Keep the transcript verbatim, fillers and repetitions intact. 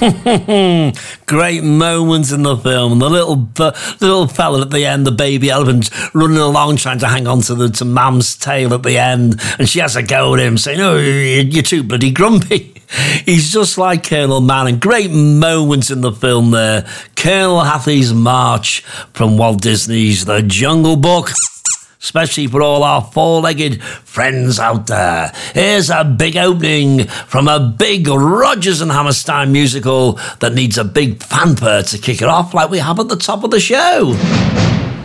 Great moments in the film. The little the little fella at the end, the baby elephant, running along trying to hang on to the to Mam's tail at the end, and she has a go at him, saying, "Oh, you're too bloody grumpy." He's just like Colonel Manning. Great moments in the film there. Colonel Hathaway's march from Walt Disney's The Jungle Book. Especially for all our four-legged friends out there. Here's a big opening from a big Rodgers and Hammerstein musical that needs a big fanfare to kick it off like we have at the top of the show.